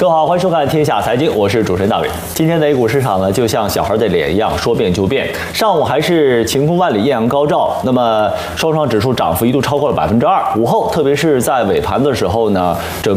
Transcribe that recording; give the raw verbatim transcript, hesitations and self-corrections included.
各位好，欢迎收看《天下财经》，我是主持人大伟。今天的 A 股市场呢，就像小孩的脸一样，说变就变。上午还是晴空万里、艳阳高照，那么双创指数涨幅一度超过了百分之二。午后，特别是在尾盘的时候呢，整